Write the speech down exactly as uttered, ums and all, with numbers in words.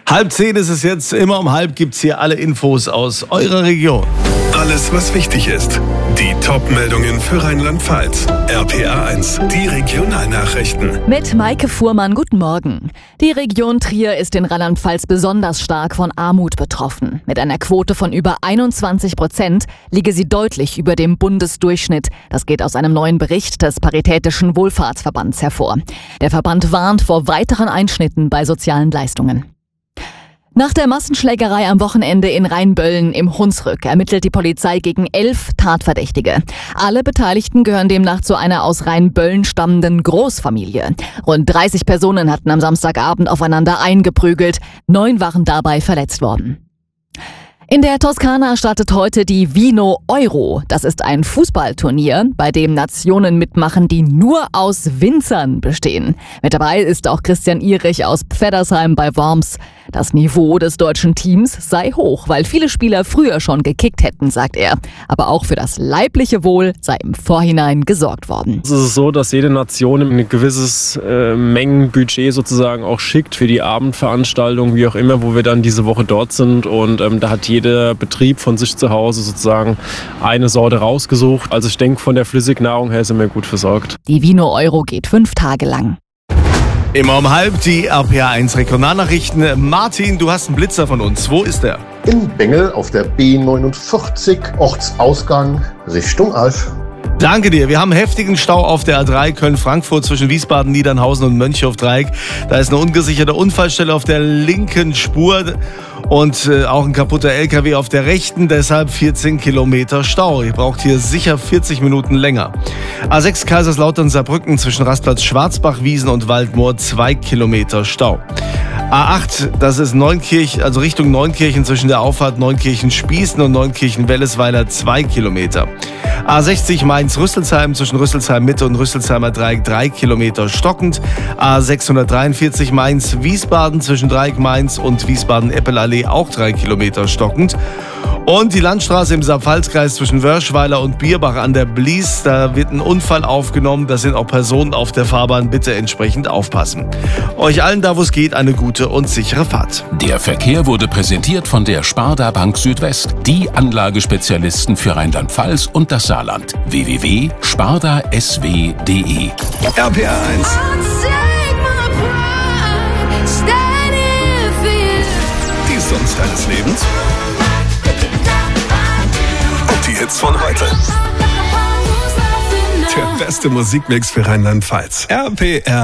Halb zehn ist es jetzt, immer um halb gibt's hier alle Infos aus eurer Region. Alles, was wichtig ist. Die Top-Meldungen für Rheinland-Pfalz. R P R eins, die Regionalnachrichten. Mit Maike Fuhrmann, guten Morgen. Die Region Trier ist in Rheinland-Pfalz besonders stark von Armut betroffen. Mit einer Quote von über einundzwanzig Prozent liege sie deutlich über dem Bundesdurchschnitt. Das geht aus einem neuen Bericht des Paritätischen Wohlfahrtsverbands hervor. Der Verband warnt vor weiteren Einschnitten bei sozialen Leistungen. Nach der Massenschlägerei am Wochenende in Rheinböllen im Hunsrück ermittelt die Polizei gegen elf Tatverdächtige. Alle Beteiligten gehören demnach zu einer aus Rheinböllen stammenden Großfamilie. Rund dreißig Personen hatten am Samstagabend aufeinander eingeprügelt. Neun waren dabei verletzt worden. In der Toskana startet heute die Vino Euro. Das ist ein Fußballturnier, bei dem Nationen mitmachen, die nur aus Winzern bestehen. Mit dabei ist auch Christian Ierich aus Pfeddersheim bei Worms. Das Niveau des deutschen Teams sei hoch, weil viele Spieler früher schon gekickt hätten, sagt er. Aber auch für das leibliche Wohl sei im Vorhinein gesorgt worden. Es ist so, dass jede Nation ein gewisses äh, Mengenbudget sozusagen auch schickt für die Abendveranstaltung, wie auch immer, wo wir dann diese Woche dort sind. Und ähm, da hat jeder Betrieb von sich zu Hause sozusagen eine Sorte rausgesucht. Also ich denke, von der Flüssignahrung her sind wir gut versorgt. Die Vino Euro geht fünf Tage lang. Immer um halb die R P R eins Regionalnachrichten. Martin, du hast einen Blitzer von uns. Wo ist der? In Bengel auf der B neunundvierzig, Ortsausgang Richtung Alf. Danke dir. Wir haben heftigen Stau auf der A drei Köln-Frankfurt zwischen Wiesbaden, Niedernhausen und Mönchhof-Dreieck. Da ist eine ungesicherte Unfallstelle auf der linken Spur und äh, auch ein kaputter L K W auf der rechten, deshalb vierzehn Kilometer Stau. Ihr braucht hier sicher vierzig Minuten länger. A sechs Kaiserslautern-Saarbrücken zwischen Rastplatz Schwarzbach, Wiesen und Waldmoor, zwei Kilometer Stau. A acht, das ist Neunkirch, also Richtung Neunkirchen zwischen der Auffahrt Neunkirchen-Spießen und Neunkirchen-Wellesweiler, zwei Kilometer. A sechzig Mainz-Rüsselsheim zwischen Rüsselsheim-Mitte und Rüsselsheimer Dreieck, drei Kilometer stockend. A sechshundertdreiundvierzig Mainz-Wiesbaden zwischen Dreieck Mainz und Wiesbaden-Eppelallee, auch drei Kilometer stockend. Und die Landstraße im Saar-Pfalz-Kreis zwischen Wörschweiler und Bierbach an der Blies, da wird ein Unfall aufgenommen. Da sind auch Personen auf der Fahrbahn, bitte entsprechend aufpassen. Euch allen da, wo es geht, eine gute und sichere Fahrt. Der Verkehr wurde präsentiert von der Sparda Bank Südwest, die Anlagespezialisten für Rheinland-Pfalz und das Saarland. w w w punkt sparda s w punkt d e. R P R eins. Die Songs deines Lebens. Und die Hits von heute. Der beste Musikmix für Rheinland-Pfalz. R P R